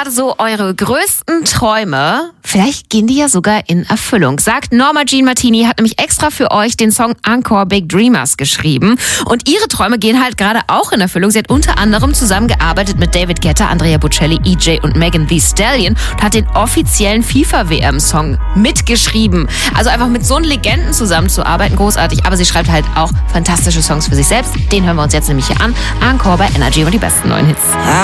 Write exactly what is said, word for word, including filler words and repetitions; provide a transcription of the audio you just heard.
gerade so eure größten Träume? Vielleicht gehen die ja sogar in Erfüllung. Sagt Norma Jean Martini, hat nämlich extra für euch den Song Encore Big Dreamers geschrieben. Und ihre Träume gehen halt gerade auch in Erfüllung. Sie hat unter anderem zusammengearbeitet mit David Guetta, Andrea Bocelli, E J und Megan Thee Stallion und hat den offiziellen FIFA-W M-Song mitgeschrieben. Also einfach mit so einen Legenden zusammenzuarbeiten, großartig. Aber sie schreibt halt auch fantastische Songs für sich selbst. Den hören wir uns jetzt nämlich hier an. Encore bei Energy und die besten neuen Hits.